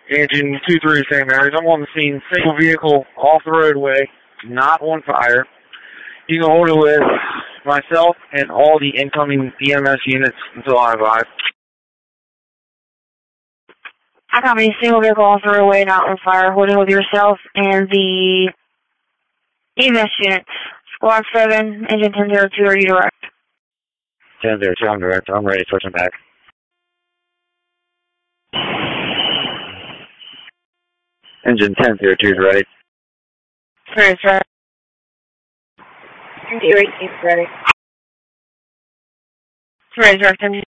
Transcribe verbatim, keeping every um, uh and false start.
Engine two three Saint Mary's. I'm on the scene. Single vehicle off the roadway, not on fire. You can hold it with myself and all the incoming E M S units until I arrive. I copy. Single vehicle off the roadway, not on fire. Hold it with yourself and the E M S units. Squad seven, engine ten zero two, are you direct? ten zero two, I'm direct. I'm ready. Switching back. Engine ten zero two is ready. Ready, sir. zero eight is ready. Ready, direct engine.